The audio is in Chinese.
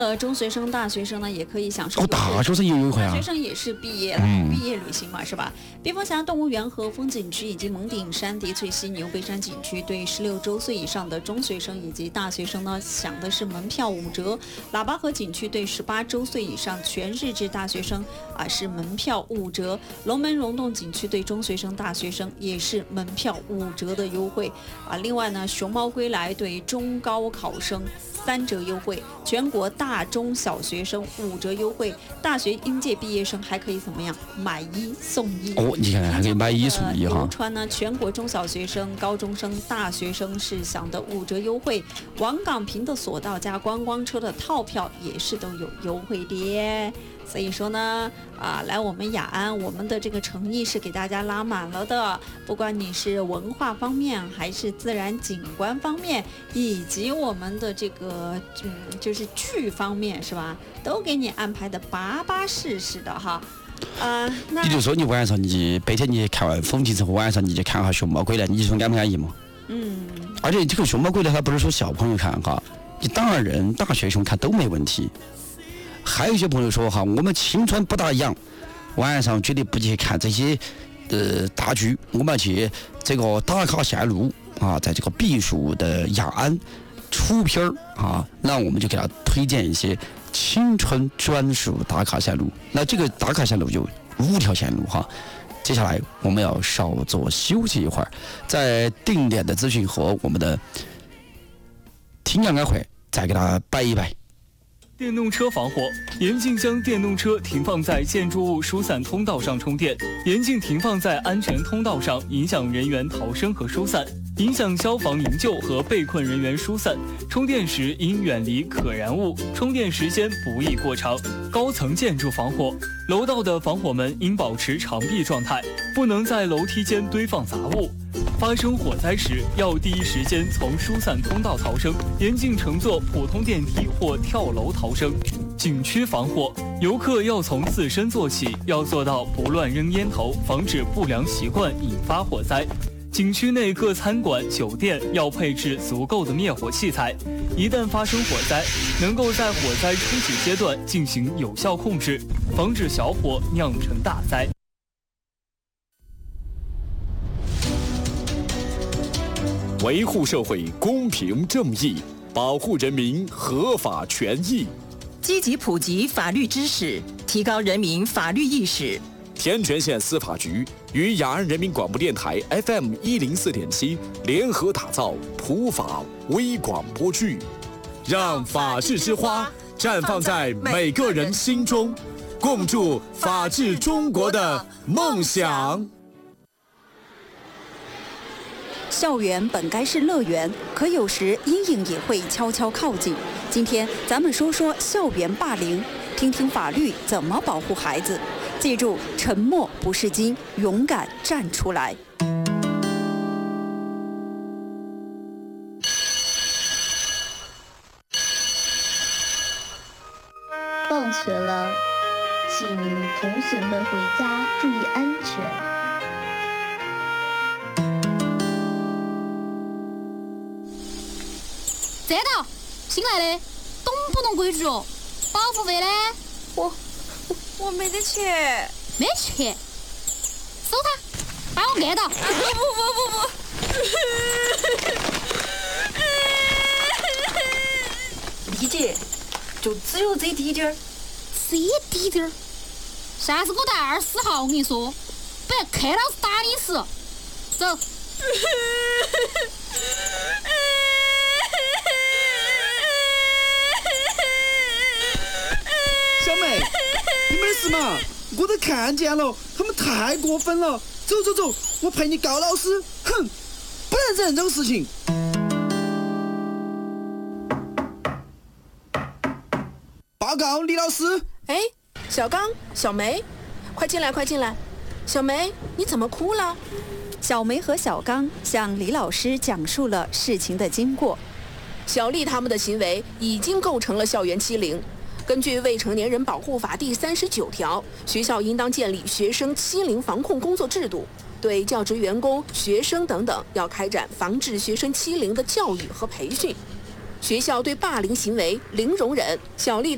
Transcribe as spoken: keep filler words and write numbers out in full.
呃，中学生、大学生呢，也可以享受。 哦，大学生也有优惠啊！ 大学生也是毕业了， 嗯、 毕业旅行嘛，是吧？蝙蝠峡动物园和风景区以及蒙顶山迪翠溪牛背山景区对十六周岁以上的中学生以及大学生呢，享的是门票五折。喇叭河景区对十八周岁以上全日制大学生啊是门票五折。龙门溶洞景区对中学生、大学生也是门票五折的优惠啊。另外呢，熊猫归来对中高考生三折优惠，全国大中小学生五折优惠，大学应届毕业生还可以怎么样？买一送一哦，你看还可以买一送一哈。 流川呢，全国中小学生、高中生、大学生是享的五折优惠。王岗坪的索道加观光车的套票也是都有优惠的。所以说呢，啊，来我们雅安，我们的这个诚意是给大家拉满了的。不管你是文化方面，还是自然景观方面，以及我们的这个嗯，就是剧方面，是吧？都给你安排的巴巴适适的哈。啊、呃，那你就说你晚上你白天你看完风景之后，晚上你就看下熊猫归来，你说安不安逸吗？ 嗯。 而且这个熊猫归来，它不是说小朋友看哈，你大人、大学生看都没问题。还有一些朋友说哈，我们青春不打烊，晚上绝对不去看这些呃大剧，我们要去这个打卡线路啊，在这个避暑的雅安出片儿啊，那我们就给他推荐一些青春专属打卡线路。那这个打卡线路有五条线路哈。接下来我们要稍作休息一会儿，在定点的资讯和我们的听阳安会再给他摆一摆。 电动车防火，严禁将电动车停放在建筑物疏散通道上充电，严禁停放在安全通道上，影响人员逃生和疏散，影响消防营救和被困人员疏散。充电时应远离可燃物，充电时间不宜过长。高层建筑防火，楼道的防火门应保持长闭状态，不能在楼梯间堆放杂物。发生火灾时，要第一时间从疏散通道逃生，严禁乘坐普通电梯或跳楼逃生。景区防火，游客要从自身做起，要做到不乱扔烟头，防止不良习惯引发火灾。景区内各餐馆、酒店要配置足够的灭火器材，一旦发生火灾，能够在火灾初期阶段进行有效控制，防止小火酿成大灾。 维护社会公平正义，保护人民合法权益， 积极普及法律知识，提高人民法律意识。 天全县司法局与雅安人民广播电台 F M 一零四点七联合打造普法微广播剧，让法治之花绽放在每个人心中，共筑法治中国的梦想。 校园本该是乐园，可有时阴影也会悄悄靠近。今天咱们说说校园霸凌，听听法律怎么保护孩子。记住，沉默不是金，勇敢站出来。 放学了，请同学们回家注意安全。 站到，新来的，懂不懂规矩哦？保护费呢？ 我我没得钱。 没钱？搜他，把我按到！ 不不不不不！理解，就只有这滴点儿。 这滴点儿？下次给我带二十号，我跟你说，不然看老师打你死。走。 小妹，你没事嘛？我都看见了，他们太过分了。走走走，我陪你告老师。哼，不能忍这种事情。报告李老师。 哎，小刚、小梅，快进来，快进来。小梅，你怎么哭了？ 小梅和小刚向李老师讲述了事情的经过。 小丽他们的行为已经构成了校园欺凌。根据《未成年人保护法》第三十九条，学校应当建立学生欺凌防控工作制度，对教职员工、学生等等要开展防治学生欺凌的教育和培训。学校对霸凌行为零容忍。小丽